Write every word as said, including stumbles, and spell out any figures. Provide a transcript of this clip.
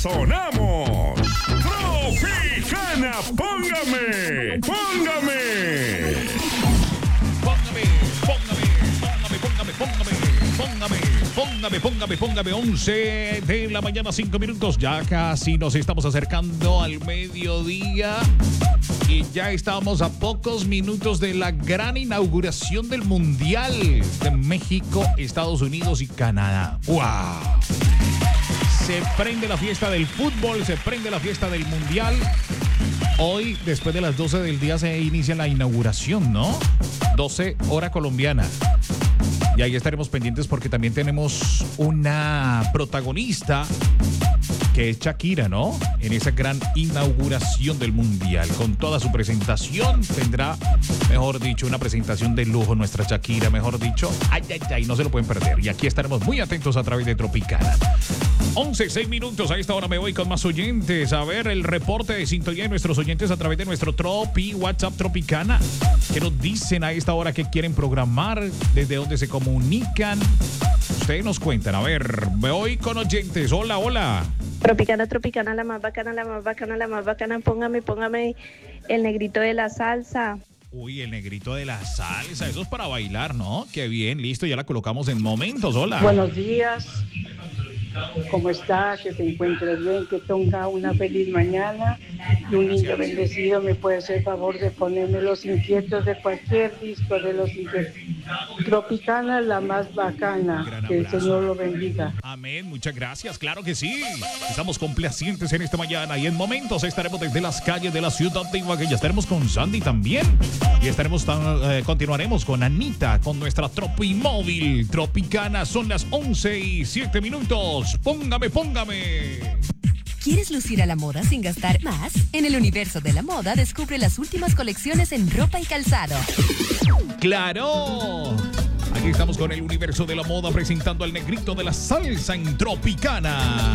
Sonamos Tropicana, póngame, póngame. Póngame, póngame, póngame, póngame, póngame, póngame, póngame, póngame, póngame, once de la mañana, cinco minutos. Ya casi nos estamos acercando al mediodía y ya estamos a pocos minutos de la gran inauguración del Mundial de México, Estados Unidos y Canadá. ¡Wow! Se prende la fiesta del fútbol, se prende la fiesta del Mundial. Hoy, después de las doce del día, se inicia la inauguración, ¿no? doce hora colombiana. Y ahí estaremos pendientes porque también tenemos una protagonista que es Shakira, ¿no? En esa gran inauguración del Mundial. Con toda su presentación tendrá, mejor dicho, una presentación de lujo nuestra Shakira, mejor dicho. Ay, ay, ay, no se lo pueden perder. Y aquí estaremos muy atentos a través de Tropicana. once, seis minutos, a esta hora me voy con más oyentes. A ver el reporte de sintonía de nuestros oyentes a través de nuestro Tropi, WhatsApp Tropicana. ¿Qué nos dicen a esta hora que quieren programar? ¿Desde dónde se comunican? Ustedes nos cuentan. A ver, me voy con oyentes. Hola, hola. Tropicana, Tropicana, la más bacana, la más bacana, la más bacana. Póngame, póngame el negrito de la salsa. Uy, el negrito de la salsa. Eso es para bailar, ¿no? Qué bien, listo. Ya la colocamos en momentos. Hola. Buenos días. ¿Cómo está? Que te encuentres bien, que tenga una feliz mañana y un niño bendecido. Me puede hacer favor de ponerme Los Inquietos de cualquier disco de Los Inquietos. Tropicana, la más bacana. Gran Que el abrazo. Señor lo bendiga. Amén, muchas gracias, claro que sí. Estamos complacientes en esta mañana y en momentos estaremos desde las calles de la ciudad de Ibagué. Ya estaremos con Sandy también. Y estaremos tan, eh, continuaremos con Anita, con nuestra Tropi Móvil Tropicana. Son las once y siete minutos. Póngame, póngame. ¿Quieres lucir a la moda sin gastar más? En el universo de la moda descubre las últimas colecciones en ropa y calzado. ¡Claro! Aquí estamos con el universo de la moda presentando al negrito de la salsa en Tropicana.